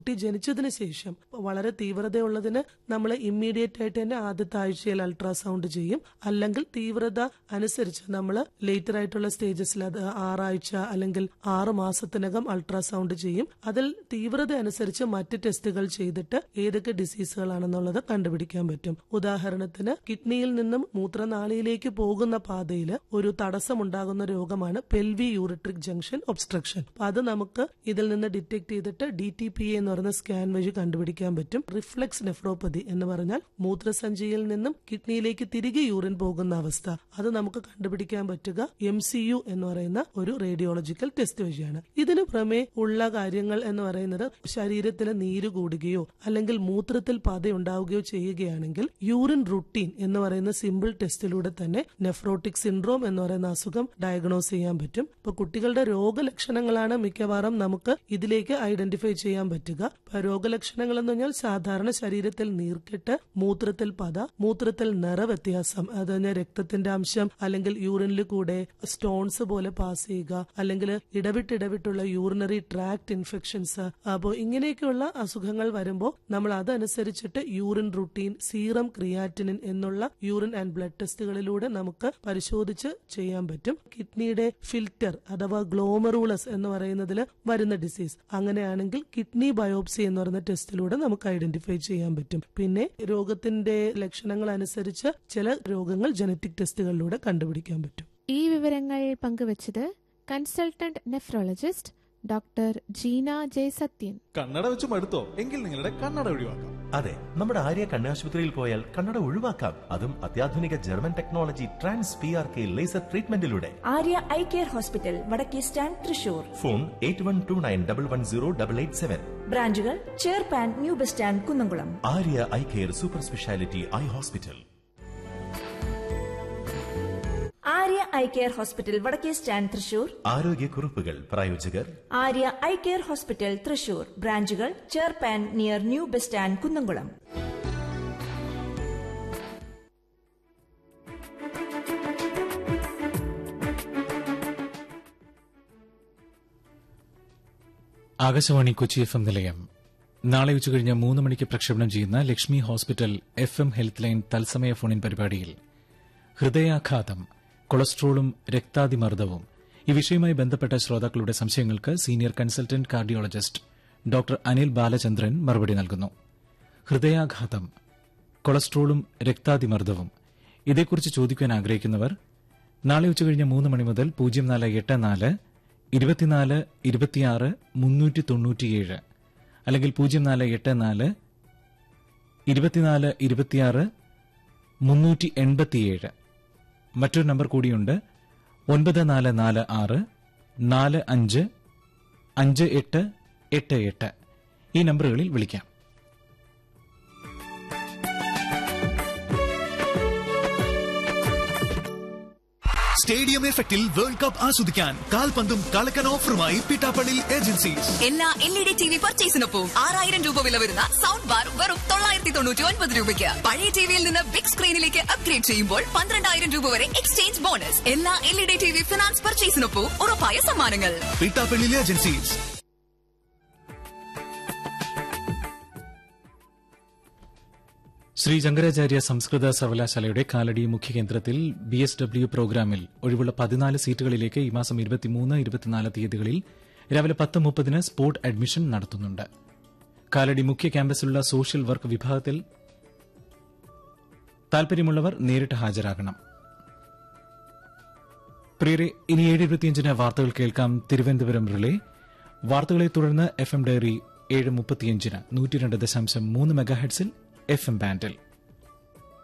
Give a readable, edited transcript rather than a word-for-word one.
കുട്ടി ജനിച്ചതിന് ശേഷം വളരെ തീവ്രതയുള്ളതിന് നമ്മൾ ഇമ്മീഡിയറ്റ് ആയിട്ട് തന്നെ ആദ്യത്തെ ആഴ്ചയിൽ അൾട്രാസൗണ്ട് ചെയ്യും. അല്ലെങ്കിൽ തീവ്രത അനുസരിച്ച് നമ്മൾ ലേറ്റർ ആയിട്ടുള്ള സ്റ്റേജസിൽ അത് 6 ആഴ്ച അല്ലെങ്കിൽ 6 മാസത്തിനകം അൾട്രാസൗണ്ട് ചെയ്യും. അതിൽ തീവ്രത അനുസരിച്ച് മറ്റ് ടെസ്റ്റുകൾ ചെയ്തിട്ട് ഏതൊക്കെ ഡിസീസുകളാണെന്നുള്ളത് കണ്ടുപിടിക്കാൻ പറ്റും. ഉദാഹരണത്തിന് കിഡ്നിയിൽ നിന്നും മൂത്രനാളിയിലേക്ക് പോകുന്ന പാതയിൽ ഒരു തടസ്സമുണ്ടാകുന്ന രോഗമാണ് പെൽവി യൂറിട്രിക് ജംഗ്ഷൻ ഒബ്സ്ട്രക്ഷൻ. അത് നമുക്ക് ഇതിൽ നിന്ന് ഡിറ്റക്ട് ചെയ്തിട്ട് DTPA എന്ന് പറയുന്ന സ്കാൻ വഴി കണ്ടുപിടിക്കാൻ പറ്റും. റിഫ്ലക്സ് നെഫ്രോപ്പതി എന്ന് പറഞ്ഞാൽ മൂത്രസഞ്ചിയിൽ നിന്നും കിഡ്നിയിലേക്ക് തിരികെ യൂറിൻ പോകുന്ന അവസ്ഥ, അത് നമുക്ക് കണ്ടുപിടിക്കാൻ പറ്റുക MCU എന്ന് പറയുന്ന ഒരു റേഡിയോളജിക്കൽ ടെസ്റ്റ് വഴിയാണ്. ഇതിന് പുറമെ ഉള്ള കാര്യങ്ങൾ എന്ന് പറയുന്നത് ശരീരത്തിലെ നീര് കൂടുകയോ അല്ലെങ്കിൽ മൂത്രത്തിൽ പതയുണ്ടാവുകയോ ചെയ്യുകയാണെങ്കിൽ യൂറിൻ റുട്ടീൻ എന്ന് പറയുന്ന സിമ്പിൾ ടെസ്റ്റിലൂടെ തന്നെ നെഫ്രോട്ടിക് സിൻഡ്രോം എന്ന് പറയുന്ന അസുഖം ഡയഗ്നോസ് ചെയ്യാൻ പറ്റും. ഇപ്പൊ കുട്ടികളുടെ രോഗലക്ഷണങ്ങളാണ് മിക്കവാറും നമുക്ക് ഇതിലേക്ക് ഐഡന്റിഫൈ ചെയ്യാൻ പറ്റുക. രോഗലക്ഷണങ്ങൾ എന്ന് പറഞ്ഞാൽ സാധാരണ ശരീരത്തിൽ നീർക്കെട്ട്, മൂത്രത്തിൽ പത, മൂത്രത്തിൽ നിറവ്യത്യാസം, അത് രക്തത്തിന്റെ അംശം അല്ലെങ്കിൽ യൂറിനിൽ കൂടെ സ്റ്റോൺസ് പോലെ പാസ് ചെയ്യുക, അല്ലെങ്കിൽ ഇടവിട്ടുള്ള യൂറിനറി ട്രാക്ട് ഇൻഫെക്ഷൻസ്. അപ്പോൾ ഇങ്ങനെയൊക്കെയുള്ള അസുഖങ്ങൾ വരുമ്പോൾ നമ്മൾ അതനുസരിച്ചിട്ട് യൂറിൻ റുട്ടീൻ, സീറം ക്രിയാറ്റിനിൻ എന്നുള്ള യൂറിൻ ആൻഡ് ബ്ലഡ് ടെസ്റ്റുകളിലൂടെ നമുക്ക് പരിശോധിച്ച് ചെയ്യാൻ പറ്റും. കിഡ്നിയുടെ ഫിൽറ്റർ അഥവാ ഗ്ലോമറൂളസ് എന്ന് പറയുന്നതിൽ വരുന്ന ഡിസീസ് അങ്ങനെയാണെങ്കിൽ കിഡ്നി ബയോപ്സി എന്ന് പറയുന്ന ടെസ്റ്റിലൂടെ നമുക്ക് ഐഡന്റിഫൈ ചെയ്യാൻ പറ്റും. പിന്നെ രോഗത്തിന്റെ ലക്ഷണങ്ങൾ അനുസരിച്ച് ചില രോഗങ്ങൾ ജനറ്റിക് ടെസ്റ്റുകളിലൂടെ കണ്ടുപിടിക്കാൻ പറ്റും. ഈ വിവരങ്ങൾ പങ്കുവച്ചത് കൺസൾട്ടന്റ് നെഫ്രോളജിസ്റ്റ് ഡോക്ടർ ജീന ജയസത്യൻ. കണ്ണട വെച്ച് മടുത്തോ? എങ്കിൽ നിങ്ങളുടെ കണ്ണട ഒഴിവാക്കാം. അതെ, നമ്മുടെ ആര്യ കണ്ണാശുപത്രിയിൽ പോയാൽ കണ്ണട ഒഴിവാക്കാം. അതും അത്യാധുനിക German technology trans PRK laser ട്രീറ്റ്മെന്റിലൂടെ. Arya eye care hospital, വടക്കേ സ്റ്റാൻഡ്, തൃശൂർ. ഫോൺ 8129110817. ബ്രാഞ്ചുകൾ ചേർപ്പാൻ, new bus stand, Kunnamkulam. Arya eye care super speciality eye hospital. Arya eye care hospital, വടക്കേ സ്റ്റാൻഡ്, തൃശൂർ. ആരോഗ്യക്കുറിപ്പുകൾ പ്രായോജകർ Arya eye care hospital, Thrissur. ബ്രാഞ്ചുകൾ ചേർപ്പാൻ, near new bus stand, Kunnamkulam. Akashvani Kochi FM നിലയം നാളെ ഉച്ചകഴിഞ്ഞ് 3 മണിക്ക് പ്രക്ഷേപണം ചെയ്യുന്ന Lakshmi hospital FM health line തത്സമയ ഫോണിൻ പരിപാടിയിൽ ഹൃദയാഘാതം, കൊളസ്ട്രോളും രക്താതിമർദ്ദവും ഈ വിഷയവുമായി ബന്ധപ്പെട്ട ശ്രോതാക്കളുടെ സംശയങ്ങൾക്ക് senior consultant cardiologist doctor Anil Balachandran മറുപടി നൽകുന്നു. ഹൃദയാഘാതം, കൊളസ്ട്രോളും രക്താതിമർദ്ദവും ഇതേക്കുറിച്ച് ചോദിക്കാൻ ആഗ്രഹിക്കുന്നവർ നാളെ ഉച്ചകഴിഞ്ഞ് 3 മണി മുതൽ 0484 24 26 397 അല്ലെങ്കിൽ 0484 24 26 387. മറ്റൊരു നമ്പർ കൂടിയുണ്ട് 9446 45 5888. ഈ നമ്പറുകളിൽ വിളിക്കാം. സ്റ്റേഡിയം എഫക്റ്റിൽ വേൾഡ് കപ്പ് ആസ്വദിക്കാൻ കാൽപന്തും കളക്കൻ ഓഫറുമായി പിട്ടാപ്പള്ളി ഏജൻസീസ്. എല്ലാ LED TV പർച്ചേസിനൊപ്പം 6000 രൂപ വില വരുന്ന സൗണ്ട് ബാർ വെറും 999 രൂപയ്ക്ക്. പഴയ ടിവിയിൽ നിന്ന് ബിഗ് സ്ക്രീനിലേക്ക് അപ്ഗ്രേഡ് ചെയ്യുമ്പോൾ 12000 രൂപ വരെ എക്സ്ചേഞ്ച് ബോണസ്. എല്ലാ LED TV ഫിനാൻസ് പർച്ചേസിനൊപ്പം ഉറപ്പായ സമ്മാനങ്ങൾ. പിട്ടാപ്പള്ളി ഏജൻസീസ്. ശ്രീ ശങ്കരാചാര്യ സംസ്കൃത സർവകലാശാലയുടെ കാലടി മുഖ്യകേന്ദ്രത്തിൽ BSW പ്രോഗ്രാമിൽ ഒഴിവുള്ള 14 സീറ്റുകളിലേക്ക് ഈ മാസം 23, 24 തീയതികളിൽ രാവിലെ 10:30 സ്പോട്ട് അഡ്മിഷൻ നടത്തുന്നുണ്ട്. കാലടി മുഖ്യ ക്യാമ്പസിലുള്ള സോഷ്യൽ വർക്ക് വിഭാഗത്തിൽ താൽപര്യമുള്ളവർ നേരിട്ട് ഹാജരാകണം. പ്രിയരെ, ഇനി 7:25 വാർത്തകൾ കേൾക്കാം. തിരുവനന്തപുരം റിലേ വാർത്തകളെ തുടർന്ന് FM ഡയറി 7:35 102.3 മെഗാഹെർട്സിൽ FM ബാൻഡിൽ.